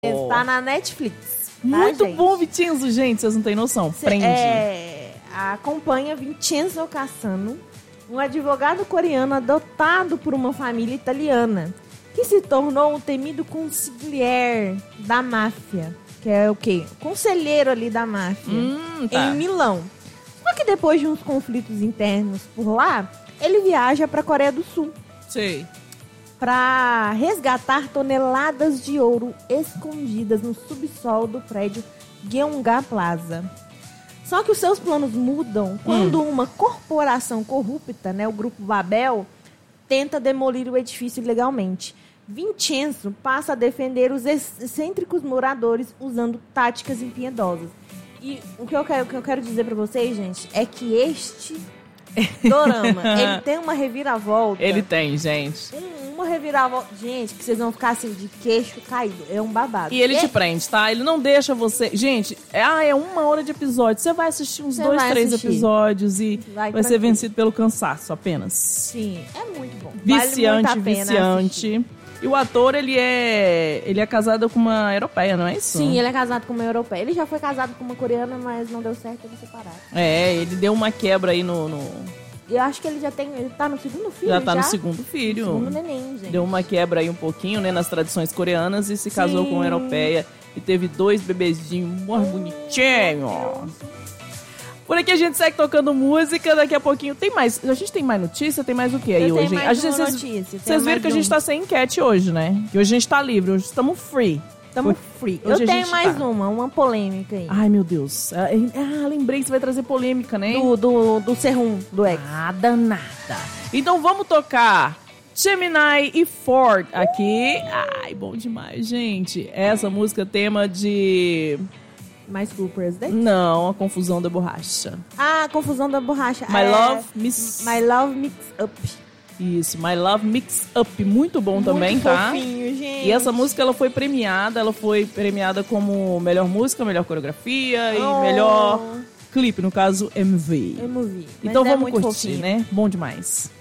Tá na Netflix. Muito gente? bom, Vincenzo, gente, vocês não têm noção. Prende. Acompanha Vincenzo Cassano, um advogado coreano adotado por uma família italiana, que se tornou um temido consigliere da máfia, que é o quê? Conselheiro ali da máfia, Tá. em Milão. Só que depois de uns conflitos internos por lá, ele viaja para a Coreia do Sul Sei. para resgatar toneladas de ouro escondidas no subsolo do prédio Gyeongga Plaza. Só que os seus planos mudam quando uma corporação corrupta, né, o Grupo Babel, tenta demolir o edifício ilegalmente. Vincenzo passa a defender os excêntricos moradores usando táticas impiedosas. E o que eu quero dizer pra vocês, gente, é que este dorama, ele tem uma reviravolta. Ele tem, gente. Uma reviravolta. Gente, que vocês vão ficar assim de queixo caído. É um babado. E ele te prende, tá? Ele não deixa você... Gente, é 1 hora de episódio. Você vai assistir uns 2, 3 episódios e vai ser vencido pelo cansaço apenas. Sim, é muito bom. Viciante, vale muito a pena viciante. assistir. E o ator, ele é casado com uma europeia, não é isso? Sim, ele é casado com uma europeia. Ele já foi casado com uma coreana, mas não deu certo, eles separaram. Ele deu uma quebra aí no... Eu acho que ele ele tá no segundo filho. Já tá no segundo filho. Segundo neném, gente. Deu uma quebra aí um pouquinho, né, nas tradições coreanas e se casou com uma europeia. E teve 2 bebezinhos muito bonitinhos. Por aqui a gente segue tocando música, daqui a pouquinho tem mais. A gente tem mais notícia? Tem mais o que aí hoje? Vocês viram que a gente tá sem enquete hoje, né? Que hoje a gente tá livre, hoje estamos free. Estamos free. Hoje eu tenho mais uma polêmica aí. Ai, meu Deus. Lembrei que você vai trazer polêmica, né? Do Serum, do X. Nada. Então vamos tocar Gemini e Ford aqui. Ai, bom demais, gente. Essa música é tema de... Mais School President? Não, a confusão da borracha. A confusão da borracha. My Love Mix Up. Isso, My Love Mix Up. Muito bom também, tá? Fofinho, gente. E essa música, ela foi premiada como melhor música, melhor coreografia e melhor clipe, no caso, MV. MV. Então Mas vamos curtir, fofinho. né? Bom demais.